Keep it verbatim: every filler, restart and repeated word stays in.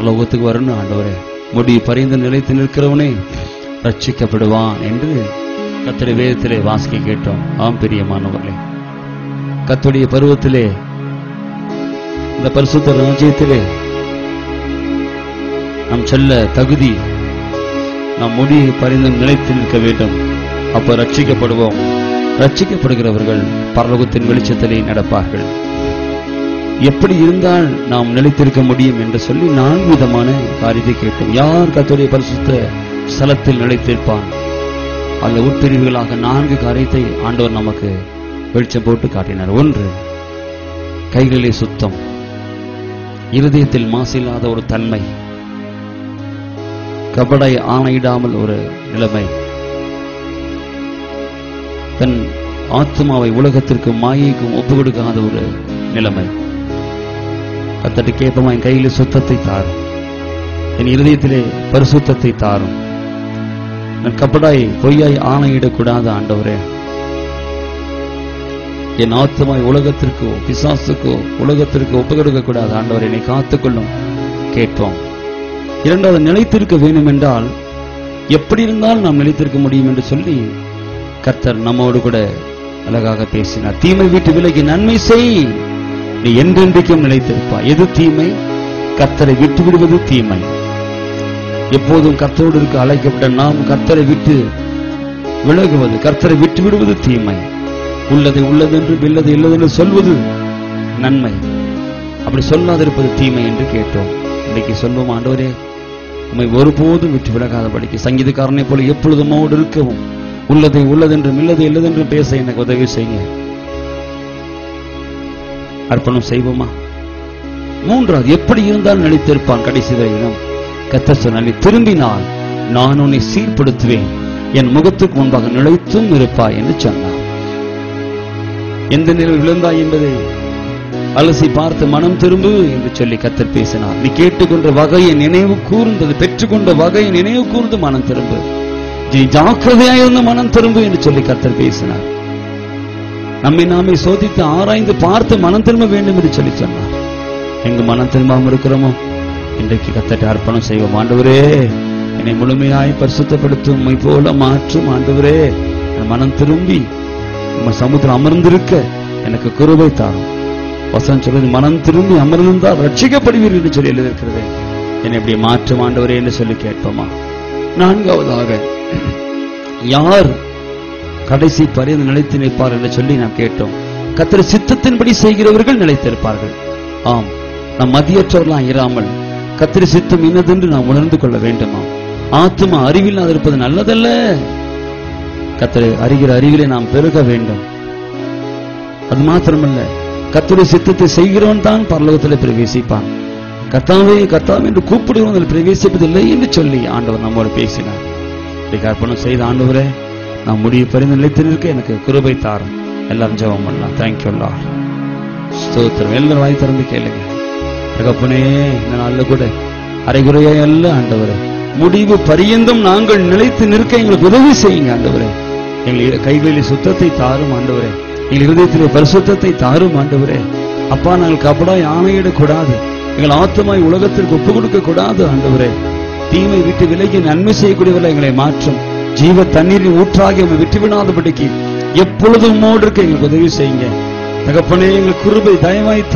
பரலோகத்துக்கு வரணும் ஆண்டவரே, முடிவு பரிந்து நிலைத்து நிற்கிறவனே ரட்சிக்கப்படுவான் என்று கர்த்தருடைய வேதத்திலே வாசிக்க கேட்டோம். ஆம் பிரியமானவர்களே, கர்த்தருடைய பருவத்திலே, இந்த பரிசுத்த ராஜ்யத்திலே நாம் செல்ல தகுதி, நாம் முடிவு பரிந்து நிலைத்து நிற்க வேண்டும். அப்ப ரட்சிக்கப்படுவோம். ரட்சிக்கப்படுகிறவர்கள் பரலோகத்தின் வெளிச்சத்திலே நடப்பார்கள். எப்படி இருந்தால் நாம் நிலைத்திருக்க முடியும் என்று சொல்லி நான்கு விதமான காரியத்தை கேட்டோம். யார் கர்த்தருடைய பரிசுத்த ஸ்தலத்தில் நிலைத்திருப்பான்? அந்த உட்பிரிவுகளாக நான்கு காரியத்தை ஆண்டவர் நமக்கு வெளிச்சம் போட்டு காட்டினார். ஒன்று, கைகளிலே சுத்தம், இருதயத்தில் மாசில்லாத ஒரு தன்மை, கபடை ஆணையிடாமல் ஒரு நிலைமை, தன் ஆத்மாவை உலகத்திற்கும் மாயைக்கும் ஒப்பு கொடுக்காத ஒரு நிலைமை. கர்த்தருக்கு கேட்போமா, என் கையிலே சுத்தத்தை தாரும், என் இருதயத்திலே பரிசுத்தத்தை தாரும், நான் கபடாய் பொய்யாய் ஆணையிடக்கூடாத ஆண்டவரே, என் ஆத்மாவை உலகத்திற்கோ பிசாசுக்கோ உலகத்திற்கு ஒப்பு கொடுக்க கூடாது ஆண்டவரே, என்னை காத்துக்கொள்ளும் கேட்போம். இரண்டாவது, நிலைத்திருக்க வேண்டும் என்றால் எப்படி இருந்தால் நாம் நிலைத்திருக்க முடியும் என்று சொல்லி கர்த்தர் நம்மோடு கூட அழகாக பேசினார். தீமை விட்டு விலகி நன்மை செய், நீ என்றென்றைக்கும் நிலைத்திருப்பாய். எது தீமை? கர்த்தரை விட்டு விடுவது தீமை. எப்போதும் கர்த்தரோடு இருக்க அழைக்கப்பட்ட நாம் கர்த்தரை விட்டு விலகுவது, கர்த்தரை விட்டு விடுவது தீமை. உள்ளதை உள்ளதென்று இல்லதை இல்லதென்று சொல்வது நன்மை. அப்படி சொல்லாதிருப்பது தீமை என்று கேட்டோம். இன்றைக்கு சொல்வோம், ஆண்டவரே உம்மை ஒருபோதும் விட்டு விலகாதபடிக்கு சங்கீதக்காரனை போல எப்பொழுதும் மோடு இருக்கவும், உள்ளதை உள்ளதென்றும் இல்லதை இல்லதென்று பேச எனக்கு உதவி செய்யுங்க. அர்ப்பணம் செய்வோமா? மூன்றாவது, எப்படி இருந்தால் நிலைத்திருப்பான் கடைசி வரையிலும்? கர்த்தர் சொன்னார், திரும்பினால் நான் உன்னை சீர்படுத்துவேன், என் முகத்துக்கு முன்பாக நிலைத்தும் இருப்பாய் என்று சொன்னார். எந்த நிலையில் விழுந்தாய் என்பதை அலசி பார்த்து மனம் திரும்பு என்று சொல்லி கர்த்தர் பேசினார். நீ கேட்டுக்கொண்ட வகையை நினைவு கூர்ந்தது, பெற்றுக்கொண்ட வகையை நினைவு கூர்ந்து மனம் திரும்பு, நீ ஜாக்கிரதையாயிருந்த மனம் திரும்பு என்று சொல்லி கர்த்தர் பேசினார். நம்மை நாமே சோதித்து ஆராய்ந்து பார்த்து மனம் திரும்ப வேண்டும் என்று சொல்லி சொன்னார். எங்கு மனம் திரும்பாமல் இருக்கிறோமோ இன்றைக்கு கர்த்தருக்கு அர்ப்பணம் செய்வோம். ஆண்டவரே என்னை முழுமையாய் பரிசுத்தப்படுத்தும், உம்மை போல மாற்றும் ஆண்டவரே, மனம் திரும்பி உம்மை சமுத்திரம் அமர்ந்திருக்க எனக்கு கிருபை தாரும். வசனம் சொல்றது, மனம் திரும்பி அமர்ந்தால் ரட்சிக்கப்படுவீர்கள் என்று சொல்லி எழுதியிருக்கிறது. என்னை இப்படி மாற்றும் ஆண்டவரே என்று சொல்லி கேட்போமா? நான்காவதாக, யார் கடைசி பரிந்து நிலைத்து நிற்பார் என்று சொல்லி நாம் கேட்டோம். கர்த்தர் சித்தத்தின்படி செய்கிறவர்கள் நிலைத்திருப்பார்கள். ஆம், நாம் மதியற்றவர்களாக இராமல் கர்த்தர் சித்தம் இன்னதென்று நாம் உணர்ந்து கொள்ள வேண்டுமா? ஆத்மா அறிவில்லாது இருப்பது நல்லதல்ல. கர்த்தரை அறிகிற அறிவிலே நாம் பெருக வேண்டும். அது மாத்திரமல்ல, கர்த்தருடைய சித்தத்தை செய்கிறவன் தான் பரலோகத்தில் பிரவேசிப்பான். கர்த்தாவே கர்த்தாவே என்று கூப்பிடுகிறவன் பிரவேசிப்பதில்லை என்று சொல்லி ஆண்டவர் நம்மோடு பேசினார். அர்ப்பணம் செய்த ஆண்டவரே, நான் முடிவு பரிந்து நிலைத்து நிற்க எனக்கு கிருபை தாரும். எல்லாரும் ஜெபம் பண்ணலாம். Thank you Lord. ஸ்தோத்திரம். எல்லாரும் வாய் திறந்து கேளுங்க. தகப்பனே, இந்த நாள்ல கூட அரைகுறையா அல்ல ஆண்டவரே, முடிவு பரியந்தம் நாங்கள் நிலைத்து நிற்க எங்களுக்கு உதவி செய்யுங்க ஆண்டவரே. எங்கள் கைகளில் சுத்தத்தை தாரும் ஆண்டவரே, எங்கள் இருதயத்திலே பரிசுத்தத்தை தாரும் ஆண்டவரே. அப்பா, நாங்கள் கபடாய் ஆணையிடக்கூடாது, எங்கள் ஆத்மாய் உலகத்திற்கு ஒப்பு கொடுக்க கூடாது ஆண்டவரே. தீமை விட்டு விலகி நன்மை செய்யக்கூடியவர்கள் எங்களை மாற்றும். ஜீவ தண்ணீரின் ஊற்றாகி உம்மை விட்டுவிடாதபடிக்கு எப்பொழுதும் உம்மோடு இருக்க எங்களுக்கு உதவி செய்யுங்க தகப்பனே. எங்கள் கிருபை தயவாய்